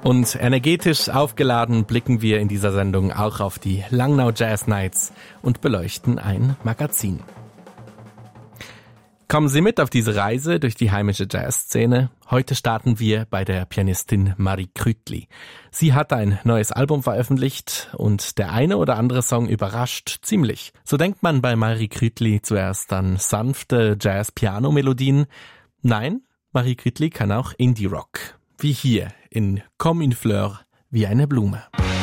Und energetisch aufgeladen blicken wir in dieser Sendung auch auf die Langnau Jazz Nights und beleuchten ein Magazin. Kommen Sie mit auf diese Reise durch die heimische Jazzszene. Heute starten wir bei der Pianistin Marie Krütli. Sie hat ein neues Album veröffentlicht und der eine oder andere Song überrascht ziemlich. So denkt man bei Marie Krütli zuerst an sanfte Jazz-Piano-Melodien. Nein, Marie Krütli kann auch Indie-Rock. Wie hier in Comme une fleur, wie eine Blume.